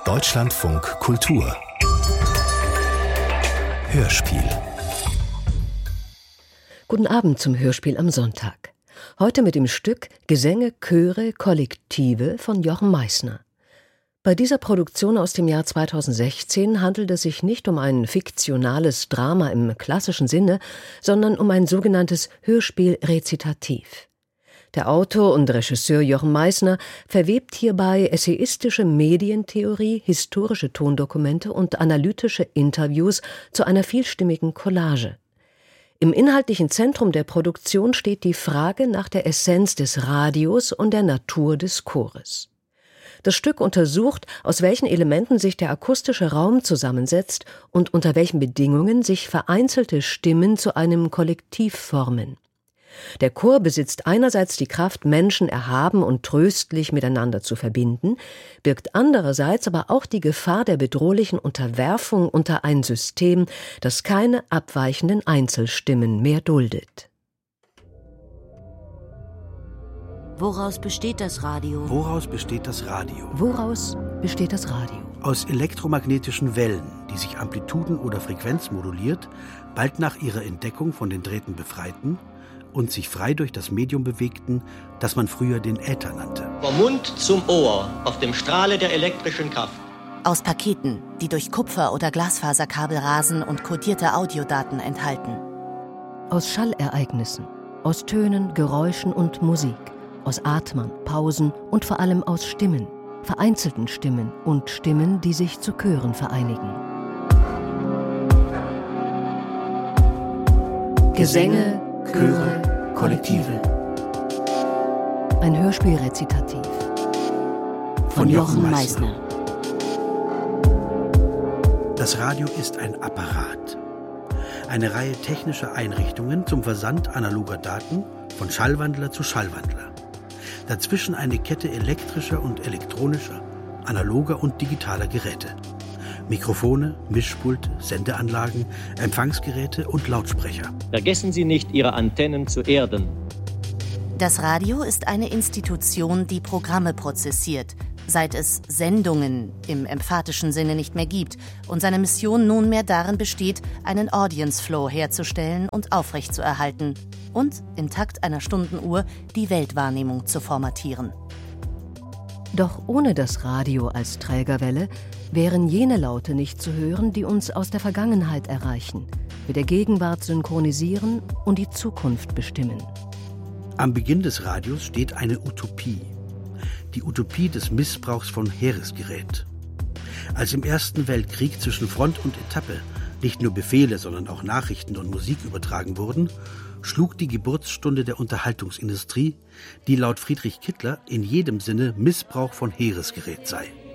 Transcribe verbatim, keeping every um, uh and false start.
Deutschlandfunk Kultur Hörspiel. Guten Abend zum Hörspiel am Sonntag. Heute mit dem Stück Gesänge, Chöre, Kollektive von Jochen Meissner. Bei dieser Produktion aus dem Jahr zweitausendsechzehn handelt es sich nicht um ein fiktionales Drama im klassischen Sinne, sondern um ein sogenanntes Hörspiel-Rezitativ. Der Autor und Regisseur Jochen Meissner verwebt hierbei essayistische Medientheorie, historische Tondokumente und analytische Interviews zu einer vielstimmigen Collage. Im inhaltlichen Zentrum der Produktion steht die Frage nach der Essenz des Radios und der Natur des Chores. Das Stück untersucht, aus welchen Elementen sich der akustische Raum zusammensetzt und unter welchen Bedingungen sich vereinzelte Stimmen zu einem Kollektiv formen. Der Chor besitzt einerseits die Kraft, Menschen erhaben und tröstlich miteinander zu verbinden, birgt andererseits aber auch die Gefahr der bedrohlichen Unterwerfung unter ein System, das keine abweichenden Einzelstimmen mehr duldet. Woraus besteht das Radio? Woraus besteht das Radio? Woraus besteht das Radio? Aus elektromagnetischen Wellen, die sich amplituden- oder frequenzmoduliert, bald nach ihrer Entdeckung von den Drähten befreiten und sich frei durch das Medium bewegten, das man früher den Äther nannte. Vom Mund zum Ohr, auf dem Strahle der elektrischen Kraft. Aus Paketen, die durch Kupfer- oder Glasfaserkabel rasen und kodierte Audiodaten enthalten. Aus Schallereignissen, aus Tönen, Geräuschen und Musik, aus Atmern, Pausen und vor allem aus Stimmen, vereinzelten Stimmen und Stimmen, die sich zu Chören vereinigen. Gesänge, Chöre, Kollektive. Ein Hörspielrezitativ von Jochen Meissner. Das Radio ist ein Apparat. Eine Reihe technischer Einrichtungen zum Versand analoger Daten von Schallwandler zu Schallwandler. Dazwischen eine Kette elektrischer und elektronischer, analoger und digitaler Geräte. Mikrofone, Mischpult, Sendeanlagen, Empfangsgeräte und Lautsprecher. Vergessen Sie nicht, Ihre Antennen zu erden. Das Radio ist eine Institution, die Programme prozessiert, seit es Sendungen im emphatischen Sinne nicht mehr gibt und seine Mission nunmehr darin besteht, einen Audience Flow herzustellen und aufrechtzuerhalten und im Takt einer Stundenuhr die Weltwahrnehmung zu formatieren. Doch ohne das Radio als Trägerwelle wären jene Laute nicht zu hören, die uns aus der Vergangenheit erreichen, mit der Gegenwart synchronisieren und die Zukunft bestimmen. Am Beginn des Radios steht eine Utopie. Die Utopie des Missbrauchs von Heeresgerät. Als im Ersten Weltkrieg zwischen Front und Etappe nicht nur Befehle, sondern auch Nachrichten und Musik übertragen wurden, schlug die Geburtsstunde der Unterhaltungsindustrie, die laut Friedrich Kittler in jedem Sinne Missbrauch von Heeresgerät sei.